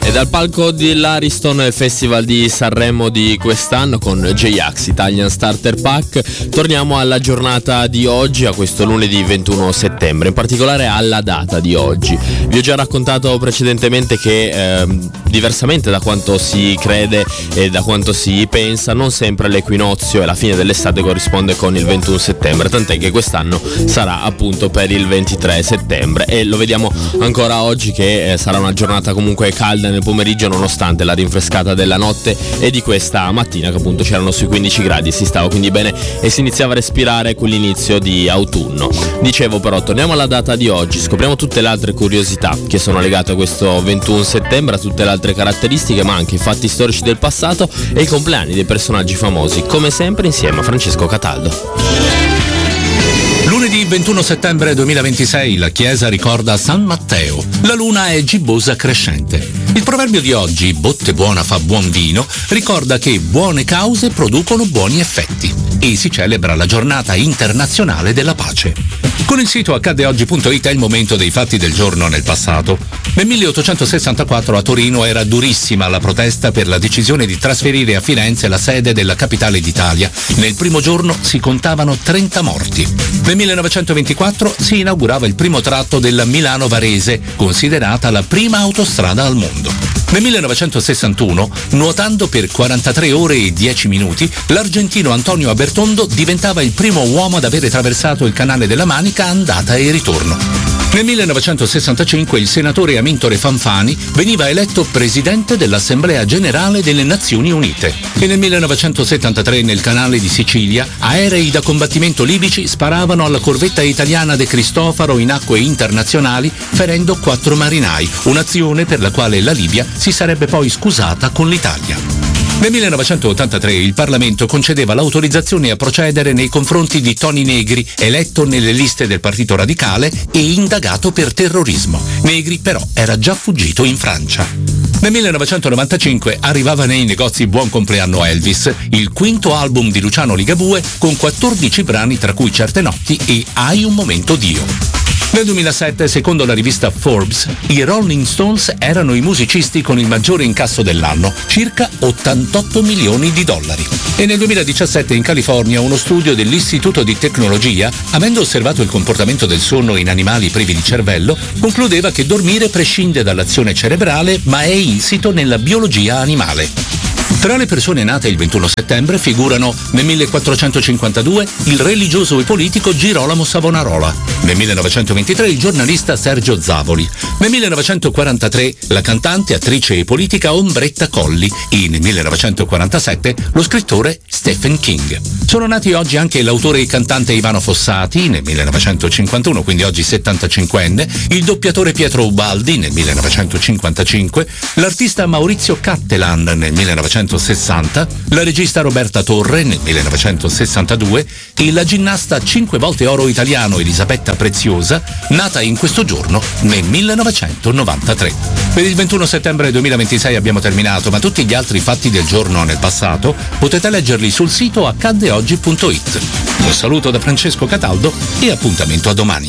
E dal palco dell'Ariston nel Festival di Sanremo di quest'anno con J-Ax Italian Starter Pack torniamo alla giornata di oggi, a questo lunedì 21 settembre, in particolare alla data di oggi. Vi ho già raccontato precedentemente che diversamente da quanto si crede e da quanto si pensa, non sempre l'equinozio e la fine dell'estate corrisponde con il 21 settembre, tant'è che quest'anno sarà appunto per il 23 settembre e lo vediamo ancora oggi che sarà una giornata comunque calda nel pomeriggio, nonostante la rinfrescata della notte e di questa mattina che appunto c'erano sui 15 gradi, si stava quindi bene e si iniziava a respirare quell'inizio di autunno. Dicevo però, torniamo alla data di oggi, scopriamo tutte le altre curiosità che sono legate a questo 21 settembre, a tutte le altre caratteristiche, ma anche i fatti storici del passato e i compleanni dei personaggi famosi, come sempre insieme a Francesco Cataldo. Lunedì 21 settembre 2026 la Chiesa ricorda San Matteo. La luna è gibbosa crescente. Il proverbio di oggi, botte buona fa buon vino, ricorda che buone cause producono buoni effetti e si celebra la giornata internazionale della pace. Con il sito accaddeoggi.it è il momento dei fatti del giorno nel passato. Nel 1864 a Torino era durissima la protesta per la decisione di trasferire a Firenze la sede della capitale d'Italia. Nel primo giorno si contavano 30 morti. Nel 1924 si inaugurava il primo tratto della Milano-Varese, considerata la prima autostrada al mondo. Nel 1961, nuotando per 43 ore e 10 minuti, l'argentino Antonio Abertondo diventava il primo uomo ad avere attraversato il canale della Manica andata e ritorno. Nel 1965 il senatore Amintore Fanfani veniva eletto presidente dell'Assemblea Generale delle Nazioni Unite. E nel 1973 nel canale di Sicilia aerei da combattimento libici sparavano alla corvetta italiana De Cristofaro in acque internazionali ferendo 4 marinai, un'azione per la quale la Libia si sarebbe poi scusata con l'Italia. Nel 1983 il Parlamento concedeva l'autorizzazione a procedere nei confronti di Toni Negri, eletto nelle liste del Partito Radicale e indagato per terrorismo. Negri però era già fuggito in Francia. Nel 1995 arrivava nei negozi Buon compleanno Elvis, il quinto album di Luciano Ligabue con 14 brani tra cui Certe notti e Hai un momento Dio. Nel 2007, secondo la rivista Forbes, i Rolling Stones erano i musicisti con il maggiore incasso dell'anno, circa 88 milioni di dollari. E nel 2017 in California uno studio dell'Istituto di Tecnologia, avendo osservato il comportamento del sonno in animali privi di cervello, concludeva che dormire prescinde dall'azione cerebrale ma è insito nella biologia animale. Tra le persone nate il 21 settembre figurano nel 1452 il religioso e politico Girolamo Savonarola, nel 1923 il giornalista Sergio Zavoli, nel 1943 la cantante, attrice e politica Ombretta Colli e nel 1947 lo scrittore Stephen King. Sono nati oggi anche l'autore e cantante Ivano Fossati nel 1951, quindi oggi 75enne, il doppiatore Pietro Ubaldi nel 1955, l'artista Maurizio Cattelan nel 1960, la regista Roberta Torre nel 1962 e la ginnasta 5 volte oro italiano Elisabetta Preziosa, nata in questo giorno nel 1993. Per il 21 settembre 2026 abbiamo terminato, ma tutti gli altri fatti del giorno nel passato potete leggerli sul sito accaddeoggi.it. Un saluto da Francesco Cataldo e appuntamento a domani.